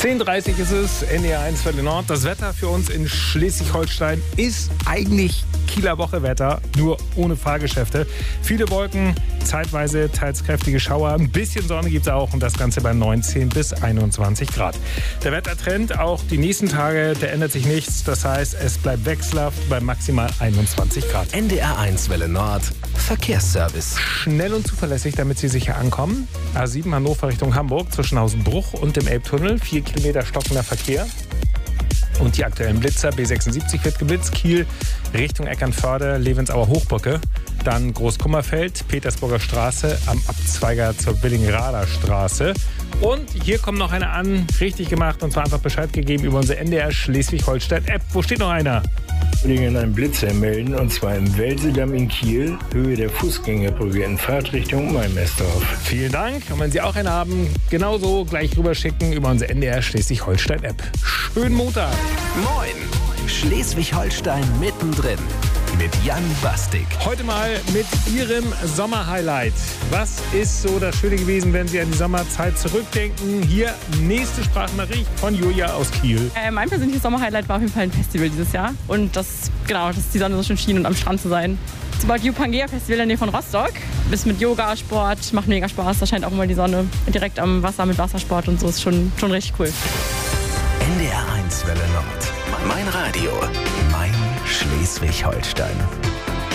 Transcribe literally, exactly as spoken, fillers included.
zehn Uhr dreißig ist es, N D R eins Welle Nord. Das Wetter für uns in Schleswig-Holstein ist eigentlich Kieler Wochewetter, nur ohne Fahrgeschäfte. Viele Wolken, zeitweise teils kräftige Schauer, ein bisschen Sonne gibt es auch und das Ganze bei neunzehn bis einundzwanzig Grad. Der Wettertrend auch die nächsten Tage, der ändert sich nichts. Das heißt, es bleibt wechselhaft bei maximal einundzwanzig Grad. N D R eins Welle Nord, Verkehrsservice. Schnell und zuverlässig, damit Sie sicher ankommen. A sieben Hannover Richtung Hamburg zwischen Hausenbruch und dem Elbtunnel. Vier Kilometer stockender Verkehr. Und die aktuellen Blitzer, B sechsundsiebzig wird geblitzt, Kiel Richtung Eckernförde, Levensauer Hochbrücke, dann Großkummerfeld, Petersburger Straße am Abzweiger zur Billingerader Straße. Und hier kommt noch einer an, richtig gemacht, und zwar einfach Bescheid gegeben über unsere N D R Schleswig-Holstein-App. Wo steht noch einer? In einem Blitzer melden, und zwar im Welsedamm in Kiel, Höhe der Fußgängerbrücke in Fahrtrichtung Maimersdorf. Vielen Dank. Und wenn Sie auch einen haben, genauso gleich rüberschicken über unsere N D R Schleswig-Holstein-App. Schönen Montag. Moin, Schleswig-Holstein mittendrin mit Jan Bastik. Heute mal mit Ihrem Sommerhighlight. Was ist so das Schöne gewesen, wenn Sie an die Sommerzeit zurückdenken? Hier nächste Sprachnachricht von Julia aus Kiel. Äh, mein persönliches Sommerhighlight war auf jeden Fall ein Festival dieses Jahr. Und das, genau, dass die Sonne so schön schien und am Strand zu sein. Das war das Pangea Festival in der Nähe von Rostock. Bis mit Yoga, Sport, macht mega Spaß. Da scheint auch immer die Sonne direkt am Wasser mit Wassersport und so. Ist schon, schon richtig cool. N D R eins Welle Nord. Mein Radio. Mein Schleswig-Holstein.